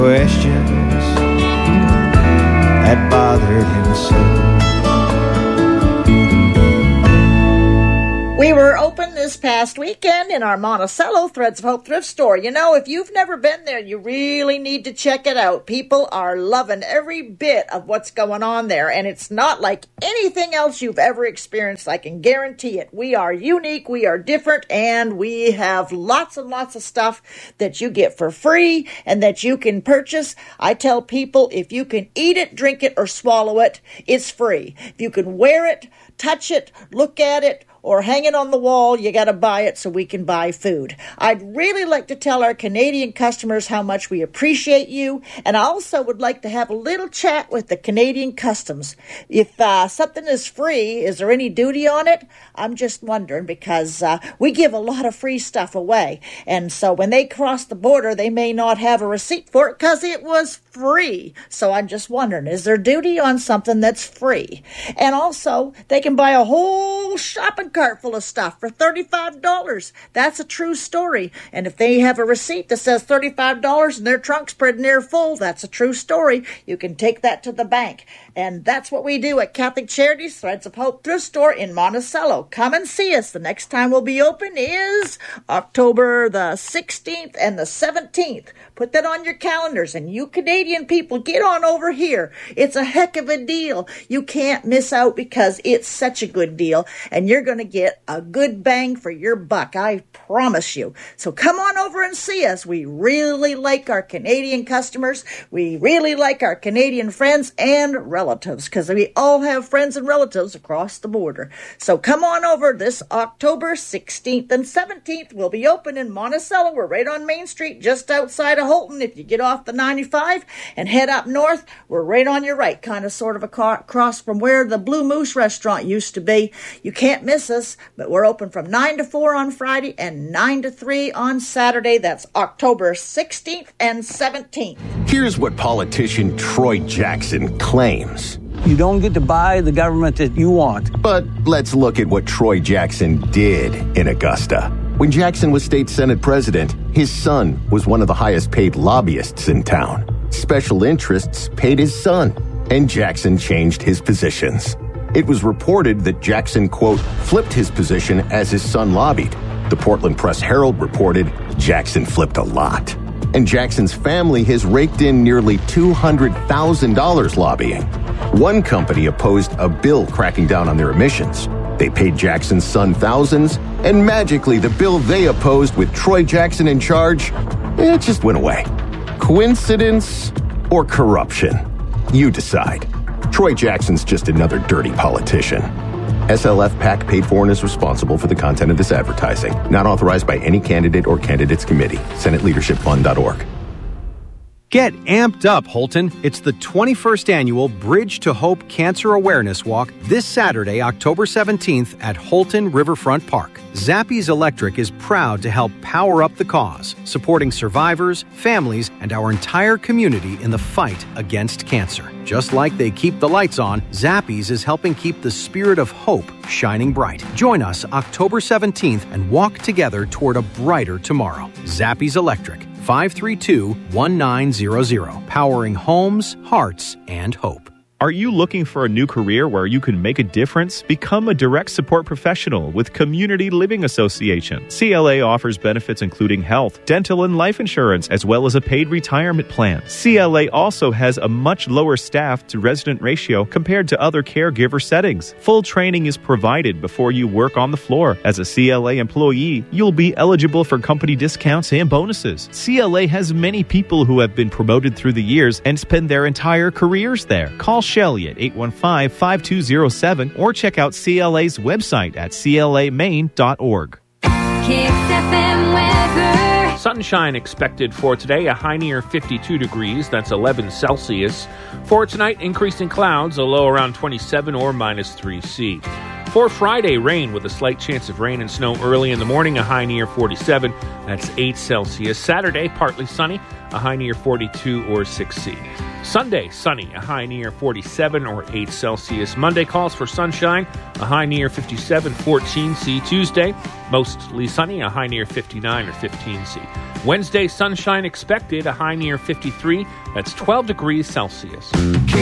questions that bothered him so. We were open this past weekend in our Monticello Threads of Hope thrift store. You know, if you've never been there, you really need to check it out. People are loving every bit of what's going on there, and it's not like anything else you've ever experienced. I can guarantee it. We are unique, we are different, and we have lots and lots of stuff that you get for free and that you can purchase. I tell people, if you can eat it, drink it, or swallow it, it's free. If you can wear it, touch it, look at it, or hang it on the wall, you got to buy it so we can buy food. I'd really like to tell our Canadian customers how much we appreciate you, and I also would like to have a little chat with the Canadian Customs. If something is free, is there any duty on it? I'm just wondering, because we give a lot of free stuff away, and so when they cross the border, they may not have a receipt for it because it was free. So I'm just wondering, is there duty on something that's free? And also, they can buy a whole shopping cart full of stuff for $35. That's a true story. And if they have a receipt that says $35 and their trunk's pretty near full, that's a true story. You can take that to the bank. And that's what we do at Catholic Charities Threads of Hope thrift store in Monticello. Come and see us. The next time we'll be open is October the 16th and the 17th. Put that on your calendars, and you Canadian people, get on over here. It's a heck of a deal. You can't miss out because it's such a good deal, and you're going to get a good bang for your buck, I promise you. So come on over and see us. We really like our Canadian customers. We really like our Canadian friends and relatives, because we all have friends and relatives across the border. So come on over this October 16th and 17th. We'll be open in Monticello. We're right on Main Street, just outside of Holton. If you get off the 95 and head up north, we're right on your right, kind of sort of across from where the Blue Moose restaurant used to be. You can't miss us, but we're open from 9 to 4 on Friday and 9 to 3 on Saturday. That's October 16th and 17th. Here's what politician Troy Jackson claims. You don't get to buy the government that you want. But let's look at what Troy Jackson did in Augusta. When Jackson was state Senate president, his son was one of the highest paid lobbyists in town. Special interests paid his son, and Jackson changed his positions. It was reported that Jackson, quote, flipped his position as his son lobbied. The Portland Press-Herald reported Jackson flipped a lot. And Jackson's family has raked in nearly $200,000 lobbying. One company opposed a bill cracking down on their emissions. They paid Jackson's son thousands, and magically the bill they opposed with Troy Jackson in charge, it just went away. Coincidence or corruption? You decide. Troy Jackson's just another dirty politician. SLF PAC paid for and is responsible for the content of this advertising. Not authorized by any candidate or candidates committee. SenateLeadershipFund.org. Get amped up, Holton. It's the 21st annual Bridge to Hope Cancer Awareness Walk this Saturday, October 17th at Holton Riverfront Park. Zappy's Electric is proud to help power up the cause, supporting survivors, families, and our entire community in the fight against cancer. Just like they keep the lights on, Zappy's is helping keep the spirit of hope shining bright. Join us October 17th and walk together toward a brighter tomorrow. Zappy's Electric. 532-1900, powering homes, hearts, and hope. Are you looking for a new career where you can make a difference? Become a direct support professional with Community Living Association. CLA offers benefits including health, dental, and life insurance, as well as a paid retirement plan. CLA also has a much lower staff to resident ratio compared to other caregiver settings. Full training is provided before you work on the floor. As a CLA employee, you'll be eligible for company discounts and bonuses. CLA has many people who have been promoted through the years and spend their entire careers there. Call Shelley at 815-5207 or check out CLA's website at clamaine.org. KXFM weather. Sunshine expected for today, a high near 52 degrees, that's 11 Celsius. For tonight, increasing clouds, a low around 27 or minus 3 C. For Friday, rain with a slight chance of rain and snow early in the morning, a high near 47. That's 8 Celsius. Saturday, partly sunny, a high near 42 or 6C. Sunday, sunny, a high near 47 or 8 Celsius. Monday calls for sunshine, a high near 57, 14C. Tuesday, mostly sunny, a high near 59 or 15C. Wednesday, sunshine expected, a high near 53. That's 12 degrees Celsius.